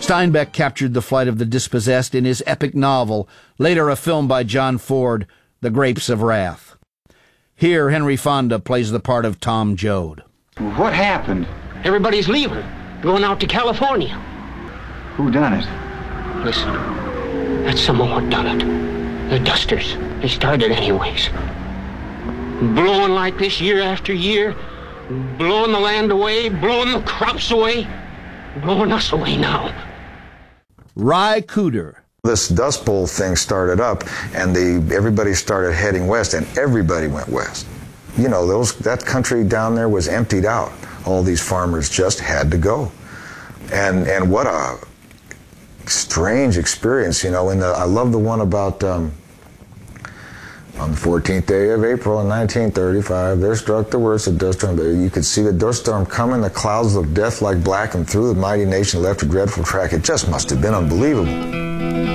Steinbeck captured the flight of the dispossessed in his epic novel, later a film by John Ford, The Grapes of Wrath. Here, Henry Fonda plays the part of Tom Joad. What happened? Everybody's leaving, going out to California. Who done it? Listen, that's someone done it. The Dusters. They started anyways. Blowing like this year after year, blowing the land away, blowing the crops away, blowing us away now. Ry Cooder. This Dust Bowl thing started up, and everybody started heading west, and everybody went west. You know, that country down there was emptied out. All these farmers just had to go. And what a strange experience, you know. I love the one about on the 14th day of April in 1935, there struck the worst of dust storm. You could see the dust storm coming, the clouds of death like black, and through the mighty nation left a dreadful track. It just must have been unbelievable.